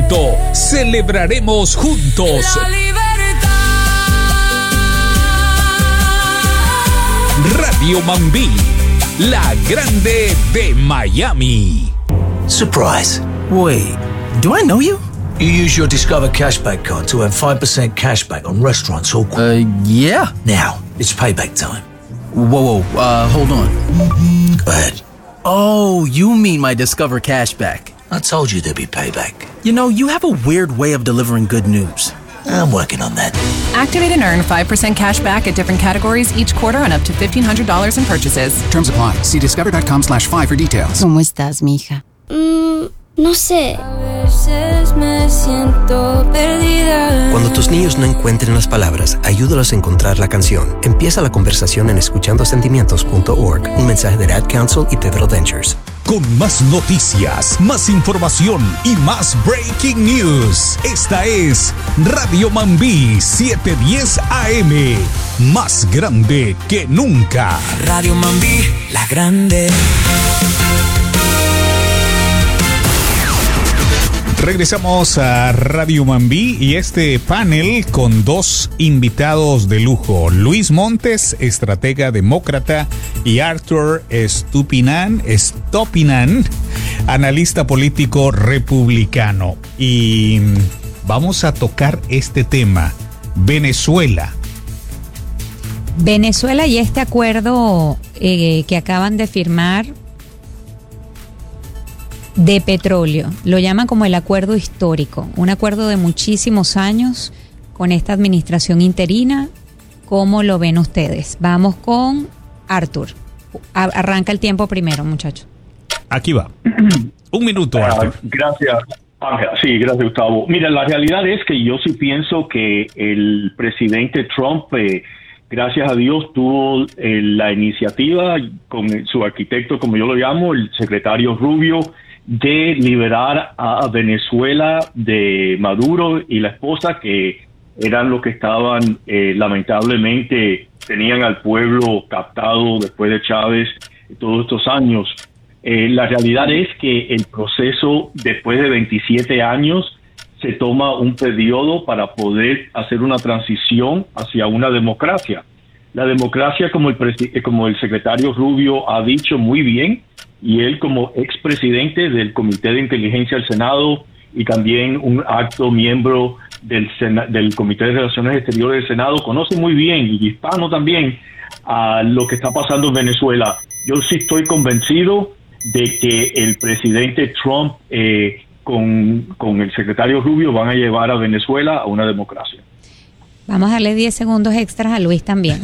pronto celebraremos juntos La libertad. Radio Mambí, la grande de Miami. Surprise. Wait, do I know you? You use your Discover Cashback card to earn 5% cashback on restaurants all Yeah. Now, it's payback time. Whoa, hold on. Go ahead. Oh, you mean my Discover Cashback. I told you there'd be payback. You know, you have a weird way of delivering good news. I'm working on that. Activate and earn 5% cash back at different categories each quarter on up to $1,500 in purchases. Terms apply. See discover.com/5 for details. ¿Cómo estás, mija? No sé. A veces me siento perdida. Cuando tus niños no encuentren las palabras, ayúdalos a encontrar la canción. Empieza la conversación en escuchandosentimientos.org. Un mensaje de Ad Council y Pedro Ventures. Con más noticias, más información y más breaking news. Esta es Radio Mambí 710 AM. Más grande que nunca. Radio Mambí, la grande. Regresamos a Radio Mambí y este panel con dos invitados de lujo. Luis Montes, estratega demócrata, y Arthur Estopinan, analista político republicano. Y vamos a tocar este tema, Venezuela. Venezuela y este acuerdo que acaban de firmar de petróleo, lo llaman como el acuerdo histórico, un acuerdo de muchísimos años con esta administración interina. ¿Cómo lo ven ustedes? Vamos con Arthur. Arranca el tiempo primero, muchachos. Aquí va. Un minuto, Arthur. Gracias, Ángela. Sí, gracias, Gustavo. Mira, la realidad es que yo sí pienso que el presidente Trump, gracias a Dios, tuvo la iniciativa con su arquitecto, como yo lo llamo, el secretario Rubio, de liberar a Venezuela de Maduro y la esposa, que eran los que estaban, lamentablemente, tenían al pueblo captado después de Chávez todos estos años. La realidad es que el proceso, después de 27 años, se toma un periodo para poder hacer una transición hacia una democracia. La democracia, como el secretario Rubio ha dicho muy bien, y él como expresidente del Comité de Inteligencia del Senado y también un acto miembro del Comité de Relaciones Exteriores del Senado, conoce muy bien, y hispano también, a lo que está pasando en Venezuela. Yo sí estoy convencido de que el presidente Trump con el secretario Rubio van a llevar a Venezuela a una democracia. Vamos a darle 10 segundos extras a Luis también.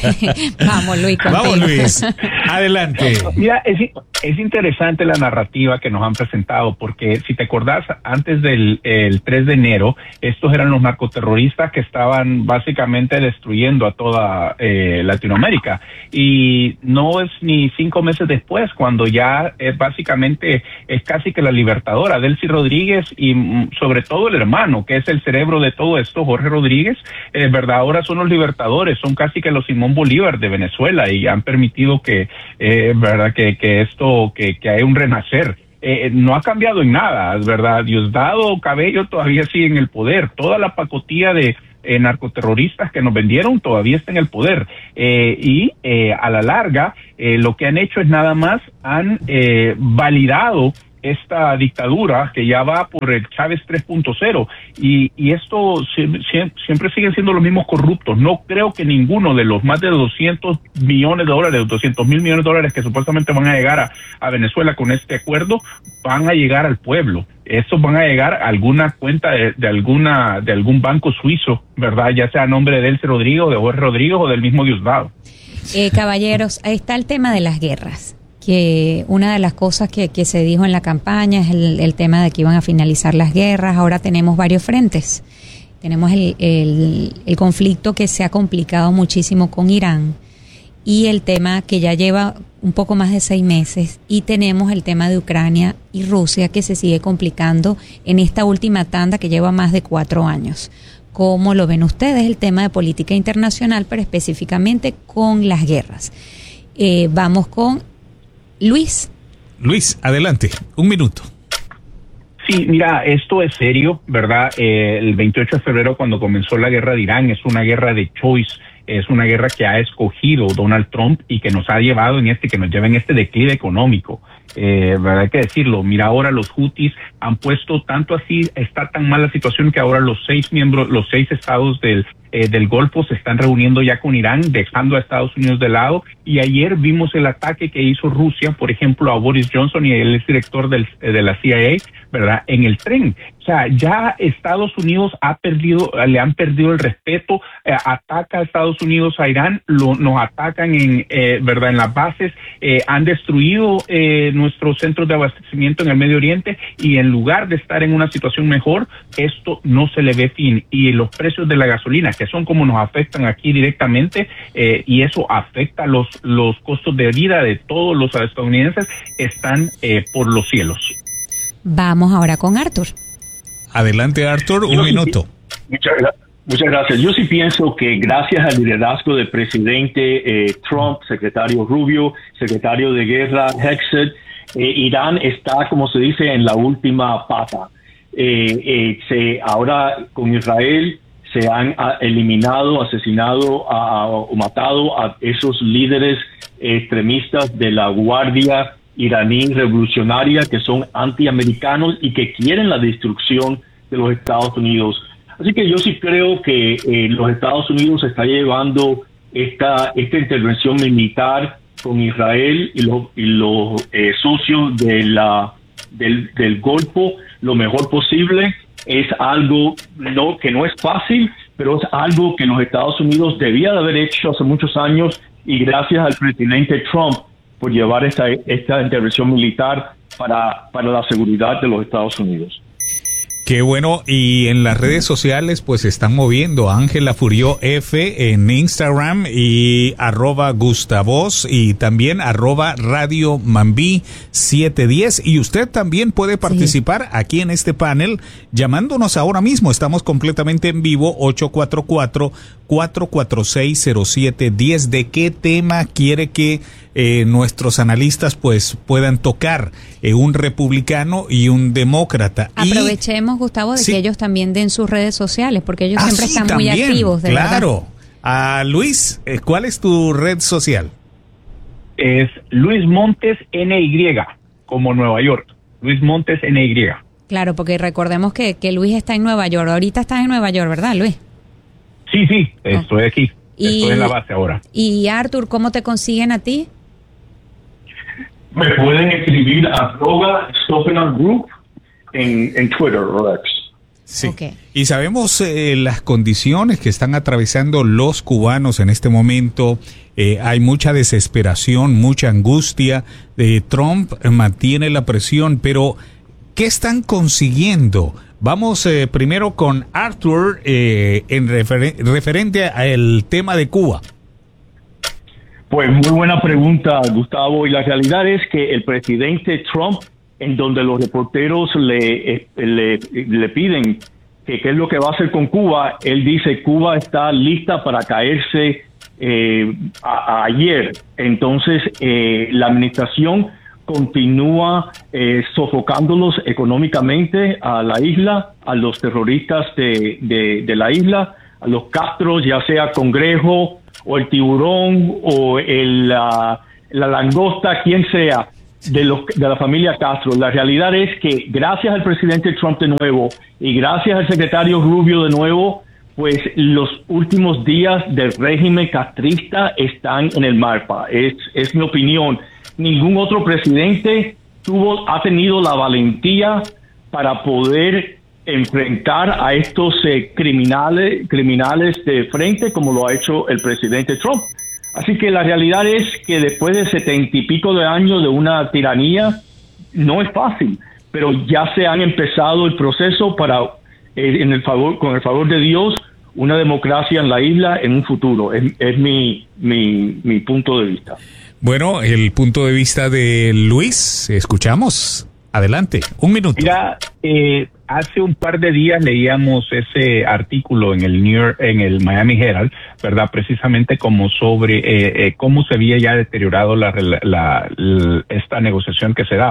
Vamos, Luis, contigo. Vamos, Luis. Adelante. Mira, es interesante la narrativa que nos han presentado, porque si te acordás, antes del el 3 de enero, estos eran los narcoterroristas que estaban básicamente destruyendo a toda Latinoamérica. Y no es ni 5 meses después, cuando ya básicamente es casi que la libertadora, Delcy Rodríguez, y sobre todo el hermano, que es el cerebro de todo esto, Jorge Rodríguez, verdad, ahora son los libertadores, son casi que los Simón Bolívar de Venezuela, y han permitido que, verdad, que esto, que hay un renacer. No ha cambiado en nada, es verdad. Diosdado Cabello todavía sigue en el poder. Toda la pacotilla de narcoterroristas que nos vendieron todavía está en el poder. Y a la larga, lo que han hecho es nada más han validado esta dictadura que ya va por el Chávez 3.0 y esto siempre siguen siendo los mismos corruptos. No creo que ninguno de los más de 200 millones de dólares, 200 mil millones de dólares que supuestamente van a llegar a Venezuela con este acuerdo, van a llegar al pueblo. Estos van a llegar a alguna cuenta de algún banco suizo, ¿verdad? Ya sea a nombre de Delcy Rodríguez, de Jorge Rodríguez o del mismo Diosdado. Caballeros, ahí está el tema de las guerras, que una de las cosas que se dijo en la campaña es el tema de que iban a finalizar las guerras. Ahora tenemos varios frentes. Tenemos el conflicto que se ha complicado muchísimo con Irán, y el tema que ya lleva un poco más de 6 meses, y tenemos el tema de Ucrania y Rusia, que se sigue complicando en esta última tanda que lleva más de 4 años. ¿Cómo lo ven ustedes el tema de política internacional, pero específicamente con las guerras? Vamos con Luis. Luis, adelante, 1 minuto. Sí, mira, esto es serio, ¿verdad? El 28 de febrero, cuando comenzó la guerra de Irán, es una guerra de choice, es una guerra que ha escogido Donald Trump y que nos ha llevado que nos lleva en este declive económico. ¿Verdad? Hay que decirlo. Mira, ahora los Houthis han puesto tanto así, está tan mala la situación que ahora los 6 estados del Golfo se están reuniendo ya con Irán, dejando a Estados Unidos de lado. Y ayer vimos el ataque que hizo Rusia, por ejemplo, a Boris Johnson y el exdirector de la CIA, ¿verdad? En el tren. O sea, ya Estados Unidos le han perdido el respeto, ataca a Estados Unidos a Irán, nos atacan ¿verdad? En las bases, han destruido nuestros centros de abastecimiento en el Medio Oriente, y en lugar de estar en una situación mejor, esto no se le ve fin. Y los precios de la gasolina, que son como nos afectan aquí directamente, y eso afecta los costos de vida de todos los estadounidenses, están por los cielos. Vamos ahora con Arthur. Adelante, Arthur, un minuto. Muchas gracias. Yo sí pienso que gracias al liderazgo del presidente Trump, secretario Rubio, secretario de Guerra Hexed, Irán está, como se dice, en la última pata. Ahora con Israel se han eliminado, asesinado o matado a esos líderes extremistas de la Guardia iraní revolucionaria, que son antiamericanos y que quieren la destrucción de los Estados Unidos. Así que yo sí creo que los Estados Unidos está llevando esta intervención militar con Israel y los socios del Golfo lo mejor posible. Es algo que no es fácil, pero es algo que los Estados Unidos debía de haber hecho hace muchos años, y gracias al presidente Trump por llevar esta intervención militar para la seguridad de los Estados Unidos. Qué bueno. Y en las redes sociales pues están moviendo. Ángela Furió F en Instagram y @Gustavos y también @Radio Mambí 710. Y usted también puede participar aquí en este panel llamándonos ahora mismo. Estamos completamente en vivo, 844-446-0710. ¿De qué tema quiere que nuestros analistas pues puedan tocar? Un republicano y un demócrata. Aprovechemos, Gustavo, de que ellos también den sus redes sociales, porque ellos siempre están también, muy activos, de claro. Verdad. Luis, ¿cuál es tu red social? Es Luis Montes NY, como Nueva York. Luis Montes NY. Claro, porque recordemos que Luis está en Nueva York. Ahorita estás en Nueva York, ¿verdad, Luis? Sí, estoy aquí. Estoy en la base ahora. Y Arthur, ¿cómo te consiguen a ti? Me pueden escribir @Stoppenham en Twitter, Rex. Sí. Okay. Y sabemos las condiciones que están atravesando los cubanos en este momento. Hay mucha desesperación, mucha angustia. Trump mantiene la presión, pero ¿qué están consiguiendo? Vamos primero con Arthur en referente al tema de Cuba. Pues muy buena pregunta, Gustavo. Y la realidad es que el presidente Trump, en donde los reporteros le piden que qué es lo que va a hacer con Cuba, él dice Cuba está lista para caerse ayer. Entonces, la administración continúa sofocándolos económicamente a la isla, a los terroristas de la isla, a los Castros, ya sea Congrejo o el Tiburón o la langosta, quien sea, de la familia Castro. La realidad es que gracias al presidente Trump de nuevo y gracias al secretario Rubio de nuevo, pues los últimos días del régimen castrista están en el mapa. Es mi opinión. Ningún otro presidente ha tenido la valentía para poder enfrentar a estos criminales de frente como lo ha hecho el presidente Trump. Así que la realidad es que después de 70 y pico de años de una tiranía, no es fácil, pero ya se han empezado el proceso para, con el favor de Dios, una democracia en la isla en un futuro. Es mi punto de vista. Bueno, el punto de vista de Luis, escuchamos. Adelante, un minuto. Mira, hace un par de días leíamos ese artículo en el Miami Herald, ¿verdad? Precisamente como sobre cómo se había ya deteriorado esta negociación que se daba.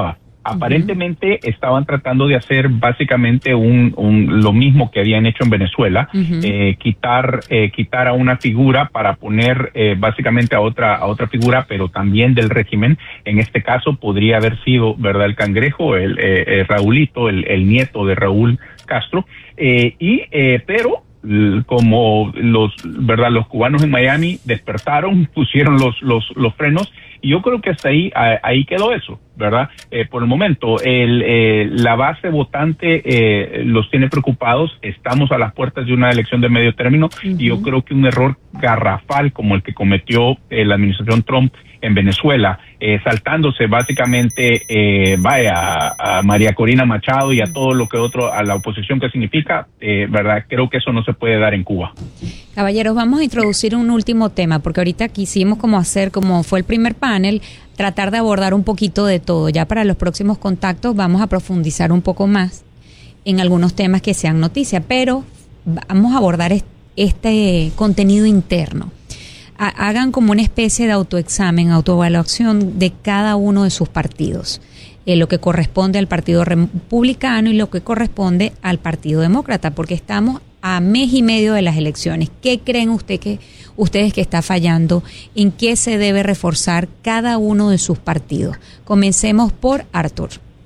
Aparentemente estaban tratando de hacer básicamente lo mismo que habían hecho en Venezuela, quitar a una figura para poner básicamente a otra figura, pero también del régimen. En este caso podría haber sido, ¿verdad?, el Cangrejo, Raulito, el nieto de Raúl Castro, pero como los cubanos en Miami despertaron, pusieron los frenos, y yo creo que hasta ahí quedó eso, ¿verdad? Por el momento, la base votante los tiene preocupados. Estamos a las puertas de una elección de medio término, y yo creo que un error garrafal como el que cometió la administración Trump en Venezuela, saltándose básicamente a María Corina Machado y a todo lo que a la oposición que significa, ¿verdad? Creo que eso no se puede dar en Cuba. Caballeros, vamos a introducir un último tema, porque ahorita quisimos como fue el primer panel, tratar de abordar un poquito de todo. Ya para los próximos contactos vamos a profundizar un poco más en algunos temas que sean noticia, pero vamos a abordar este contenido interno. Hagan como una especie de autoexamen, autoevaluación de cada uno de sus partidos. Lo que corresponde al Partido Republicano y lo que corresponde al Partido Demócrata, porque estamos a mes y medio de las elecciones. ¿Qué creen ustedes que está fallando? ¿En qué se debe reforzar cada uno de sus partidos? Comencemos por Arthur.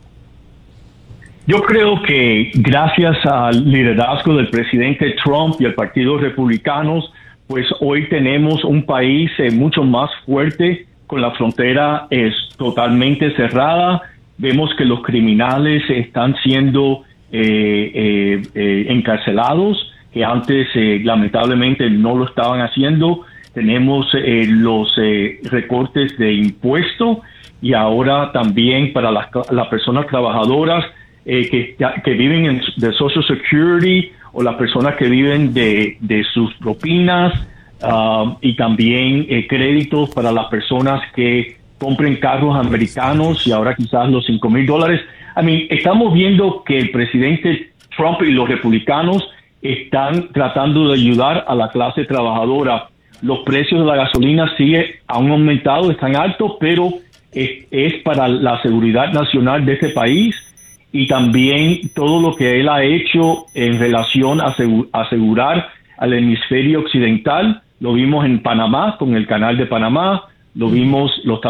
Yo creo que gracias al liderazgo del presidente Trump y el Partido Republicano, pues hoy tenemos un país mucho más fuerte, con la frontera totalmente cerrada. Vemos que los criminales están siendo encarcelados, que antes lamentablemente no lo estaban haciendo. Tenemos los recortes de impuestos, y ahora también para las personas trabajadoras que viven de Social Security, o las personas que viven de sus propinas, y también créditos para las personas que compren carros americanos, y ahora quizás los $5,000. Estamos viendo que el presidente Trump y los republicanos están tratando de ayudar a la clase trabajadora. Los precios de la gasolina han aumentado, están altos, pero es para la seguridad nacional de este país, y también todo lo que él ha hecho en relación a asegurar al hemisferio occidental. Lo vimos en Panamá, con el canal de Panamá, lo vimos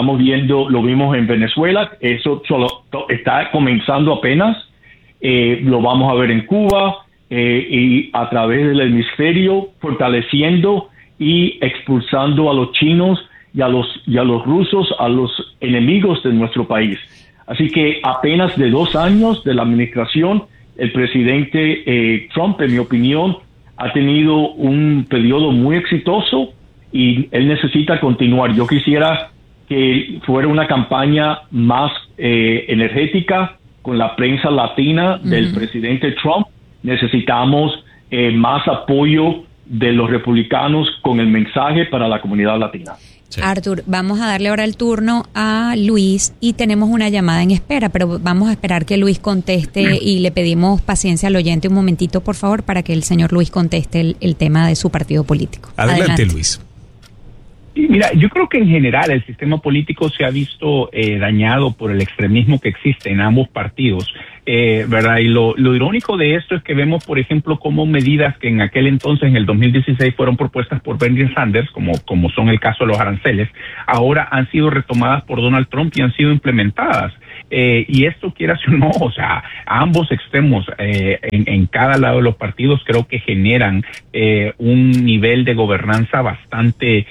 en Venezuela. Eso solo está comenzando apenas. Lo vamos a ver en Cuba, y a través del hemisferio, fortaleciendo y expulsando a los chinos y a los rusos, a los enemigos de nuestro país. Así que apenas de 2 años de la administración, el presidente Trump, en mi opinión, ha tenido un periodo muy exitoso, y él necesita continuar. Yo quisiera que fuera una campaña más energética con la prensa latina del presidente Trump. Necesitamos más apoyo de los republicanos con el mensaje para la comunidad latina. Sí. Arthur, vamos a darle ahora el turno a Luis, y tenemos una llamada en espera, pero vamos a esperar que Luis conteste, y le pedimos paciencia al oyente un momentito, por favor, para que el señor Luis conteste el tema de su partido político. Adelante. Luis. Y mira, yo creo que en general el sistema político se ha visto dañado por el extremismo que existe en ambos partidos, ¿verdad? Y lo irónico de esto es que vemos, por ejemplo, cómo medidas que en aquel entonces, en el 2016, fueron propuestas por Bernie Sanders, como son el caso de los aranceles, ahora han sido retomadas por Donald Trump y han sido implementadas. Y esto, quieras o no, o sea, ambos extremos en cada lado de los partidos creo que generan un nivel de gobernanza bastante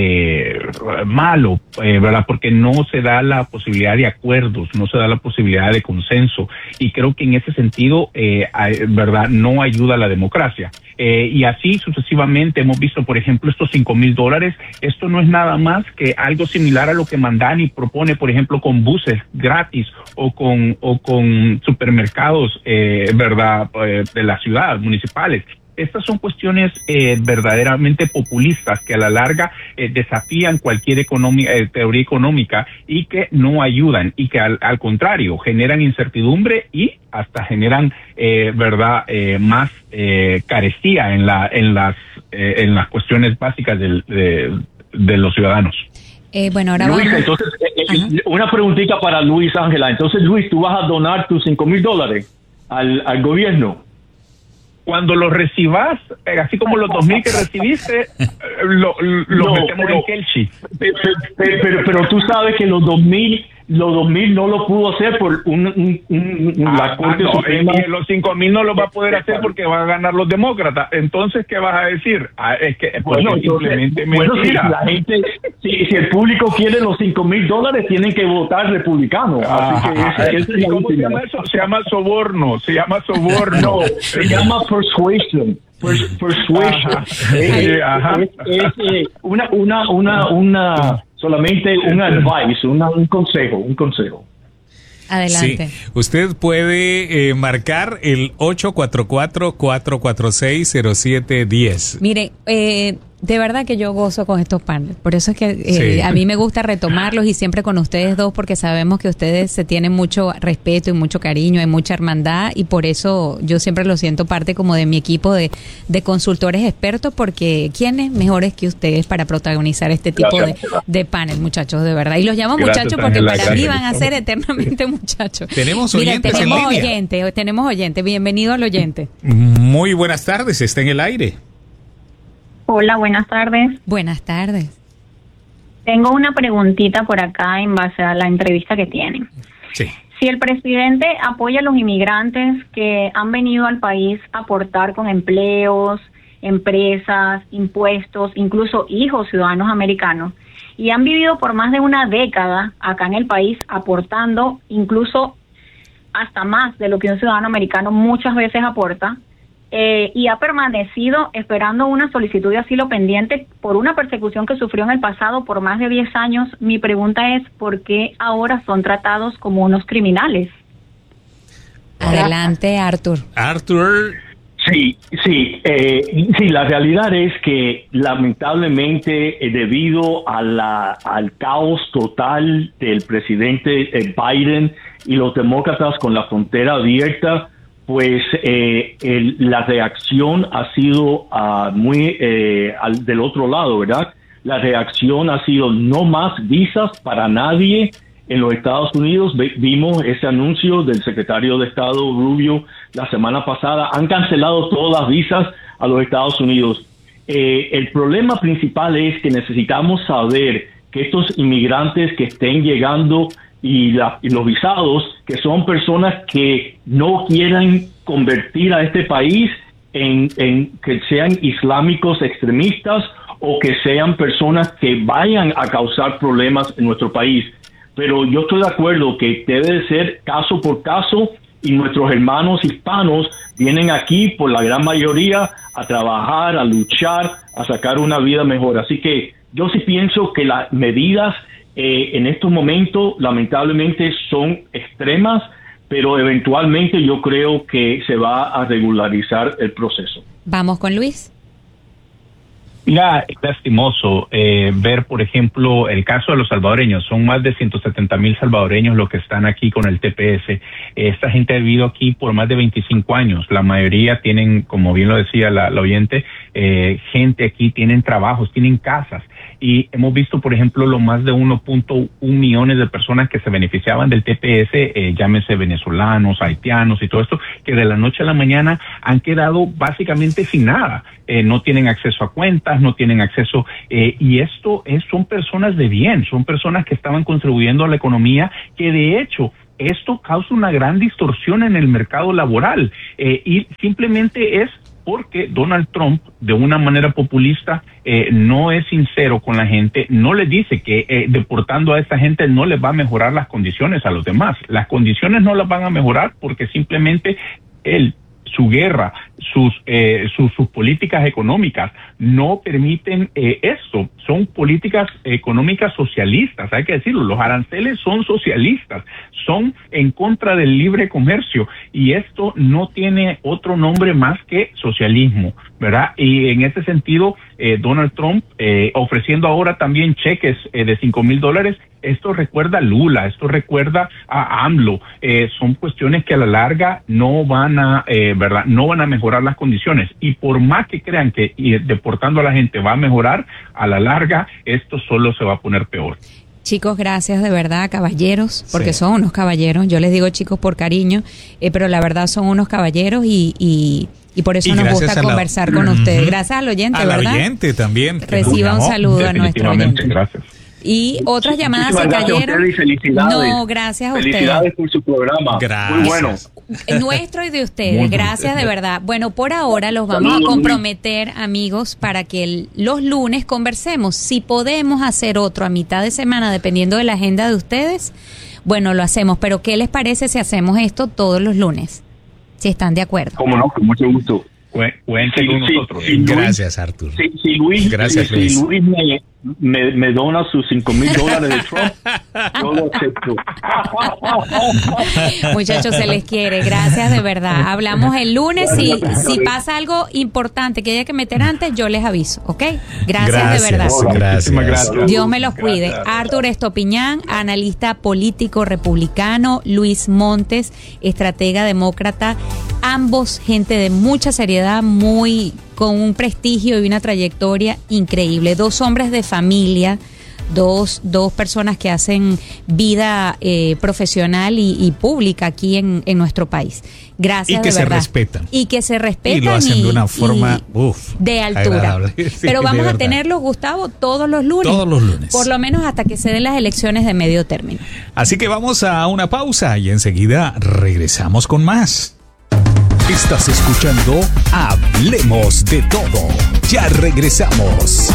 malo, ¿verdad? Porque no se da la posibilidad de acuerdos, no se da la posibilidad de consenso, y creo que en ese sentido, ¿verdad?, no ayuda a la democracia. Y así sucesivamente hemos visto, por ejemplo, estos $5,000. Esto no es nada más que algo similar a lo que Mandani propone, por ejemplo, con buses gratis o con supermercados, ¿verdad?, de la ciudad, municipales. Estas son cuestiones verdaderamente populistas que a la larga desafían cualquier teoría económica, y que no ayudan, y que al contrario generan incertidumbre y hasta generan más carestía en las cuestiones básicas de los ciudadanos. Bueno, ahora Luis, vamos. entonces, una preguntita para Luis Ángela. Entonces, Luis, ¿tú vas a donar tus $5,000 al gobierno? Cuando los recibas, así como los 2,000 que recibiste, lo metemos en Kelchi. Pero tú sabes que los 2,000 no lo pudo hacer por la Corte Suprema. Y los 5,000 no los va a poder hacer porque van a ganar los demócratas. Entonces, ¿qué vas a decir? Es que simplemente mentira. Si el público quiere los $5,000, tienen que votar republicano. ¿Cómo se llama eso? Se llama soborno. No, se llama persuasion. Es solamente un advice, un consejo. Adelante. Sí. Usted puede marcar el 844-446-0710. Mire, de verdad que yo gozo con estos paneles. Por eso es que a mí me gusta retomarlos y siempre con ustedes dos, porque sabemos que ustedes se tienen mucho respeto y mucho cariño, hay mucha hermandad, y por eso yo siempre lo siento parte como de mi equipo de consultores expertos, porque ¿quiénes mejores que ustedes para protagonizar este tipo de panel, muchachos, de verdad? Y los llamo muchachos porque para mí van a ser eternamente muchachos. Tenemos oyentes en línea. Tenemos oyentes. Bienvenido al oyente. Muy buenas tardes, está en el aire. Hola, buenas tardes. Buenas tardes. Tengo una preguntita por acá en base a la entrevista que tienen. Sí. Si el presidente apoya a los inmigrantes que han venido al país a aportar con empleos, empresas, impuestos, incluso hijos ciudadanos americanos, y han vivido por más de una década acá en el país aportando incluso hasta más de lo que un ciudadano americano muchas veces aporta, y ha permanecido esperando una solicitud de asilo pendiente por una persecución que sufrió en el pasado por más de 10 años, mi pregunta es, ¿por qué ahora son tratados como unos criminales? Adelante, Arthur. Sí, la realidad es que lamentablemente debido al caos total del presidente Biden y los demócratas con la frontera abierta, pues la reacción ha sido muy del otro lado, ¿verdad? La reacción ha sido no más visas para nadie en los Estados Unidos. Vimos ese anuncio del secretario de Estado Rubio la semana pasada. Han cancelado todas las visas a los Estados Unidos. El problema principal es que necesitamos saber que estos inmigrantes que estén llegando y los visados, que son personas que no quieran convertir a este país en que sean islámicos extremistas o que sean personas que vayan a causar problemas en nuestro país. Pero yo estoy de acuerdo que debe de ser caso por caso, y nuestros hermanos hispanos vienen aquí por la gran mayoría a trabajar, a luchar, a sacar una vida mejor. Así que yo sí pienso que las medidas en estos momentos lamentablemente son extremas, pero eventualmente yo creo que se va a regularizar el proceso. Vamos con Luis. Mira, es lastimoso ver, por ejemplo, el caso de los salvadoreños. Son más de 170,000 salvadoreños los que están aquí con el TPS. Esta gente ha vivido aquí por más de 25 años. La mayoría tienen, como bien lo decía la oyente, gente aquí, tienen trabajos, tienen casas. Y hemos visto, por ejemplo, lo más de 1.1 millones de personas que se beneficiaban del TPS, llámese venezolanos, haitianos y todo esto, que de la noche a la mañana han quedado básicamente sin nada. No tienen acceso a cuentas, no tienen acceso, y esto son personas de bien, son personas que estaban contribuyendo a la economía, que de hecho esto causa una gran distorsión en el mercado laboral, y simplemente es porque Donald Trump, de una manera populista, no es sincero con la gente, no le dice que deportando a esta gente no les va a mejorar las condiciones a los demás. Las condiciones no las van a mejorar porque simplemente su guerra, sus políticas económicas no permiten esto. Son políticas económicas socialistas, hay que decirlo. Los aranceles son socialistas, son en contra del libre comercio, y esto no tiene otro nombre más que socialismo, ¿verdad? Y en ese sentido, Donald Trump ofreciendo ahora también cheques de $5,000, esto recuerda a Lula, esto recuerda a AMLO. Son cuestiones que a la larga no van a, ¿verdad? No van a mejorar mejorar las condiciones. Y por más que crean que deportando a la gente va a mejorar, a la larga esto solo se va a poner peor. Chicos, gracias de verdad, caballeros, porque Sí. son unos caballeros. Yo les digo chicos por cariño, pero la verdad son unos caballeros y por eso Y nos gracias gusta a la- conversar con ustedes. Gracias al oyente, A la ¿verdad? oyente también. que Reciba nos un llamó. saludo a nuestro oyente. Gracias. Y otras llamadas se Muchísimas gracias a cayeron. ustedes y felicidades. No, gracias a ustedes. Felicidades por su programa. Gracias. Muy bueno. Nuestro y de ustedes, Muy gracias de verdad. Bueno, por ahora los vamos a Saludos, comprometer, amigos, para que los lunes conversemos. Si podemos hacer otro a mitad de semana, dependiendo de la agenda de ustedes, bueno, lo hacemos. Pero ¿qué les parece si hacemos esto todos los lunes? Si están de acuerdo. Cómo no, con mucho gusto. Cuenten con nosotros. Gracias, Arthur. Si Luis, Gracias, si Luis. Luis me dona sus $5,000 de Trump, yo lo acepto. Muchachos, se les quiere. Gracias de verdad. Hablamos el lunes. Si pasa algo importante que haya que meter antes, yo les aviso, ¿ok? Gracias de verdad. Gracias. Gracias. Dios me los cuide. Gracias. Arthur Estopiñán, analista político republicano. Luis Montes, estratega demócrata. Ambos gente de mucha seriedad, muy con un prestigio y una trayectoria increíble. Dos hombres de familia, dos personas que hacen vida profesional y pública aquí en nuestro país. Gracias Y que de se verdad. respetan. Y que se respetan. Y lo hacen de una forma de altura. agradable. Sí, Pero de vamos a verdad. tenerlos, Gustavo, todos los lunes. Todos los lunes. Por lo menos hasta que se den las elecciones de medio término. Así que vamos a una pausa y enseguida regresamos con más. Estás escuchando Hablemos de Todo. Ya regresamos.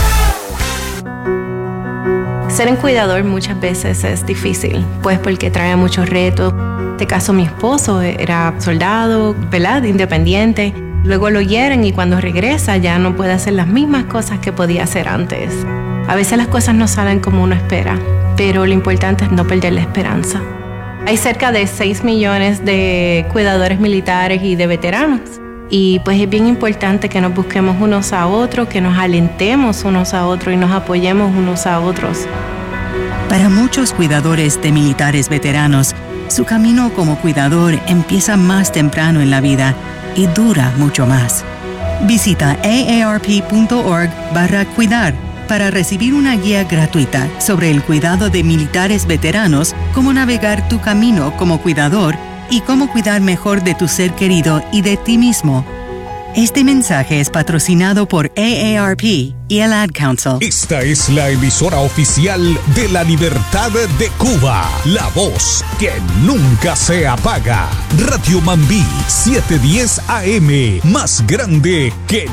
Ser un cuidador muchas veces es difícil, pues porque trae muchos retos. En este caso, mi esposo era soldado, ¿verdad? Independiente. Luego lo hieren y cuando regresa ya no puede hacer las mismas cosas que podía hacer antes. A veces las cosas no salen como uno espera, pero lo importante es no perder la esperanza. Hay cerca de 6 millones de cuidadores militares y de veteranos. Y pues es bien importante que nos busquemos unos a otros, que nos alentemos unos a otros y nos apoyemos unos a otros. Para muchos cuidadores de militares veteranos, su camino como cuidador empieza más temprano en la vida y dura mucho más. Visita aarp.org/cuidar para recibir una guía gratuita sobre el cuidado de militares veteranos, cómo navegar tu camino como cuidador y cómo cuidar mejor de tu ser querido y de ti mismo. Este mensaje es patrocinado por AARP y el Ad Council. Esta es la emisora oficial de la Libertad de Cuba. La voz que nunca se apaga. Radio Mambí 710 AM. Más grande que